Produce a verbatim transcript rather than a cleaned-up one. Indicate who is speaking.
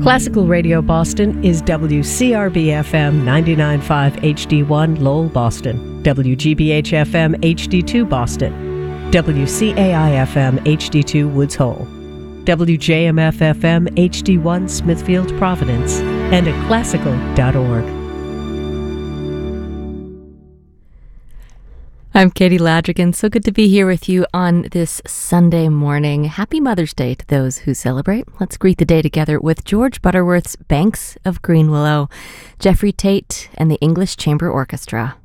Speaker 1: Classical Radio Boston is W C R B F M ninety-nine point five H D one Lowell, Boston, W G B H F M H D two Boston, W C A I F M H D two Woods Hole, W J M F F M H D one Smithfield, Providence, and at classical dot org.
Speaker 2: I'm Katie Ladrigan. So good to be here with you on this Sunday morning. Happy Mother's Day to those who celebrate. Let's greet the day together with George Butterworth's Banks of Green Willow, Jeffrey Tate, and the English Chamber Orchestra.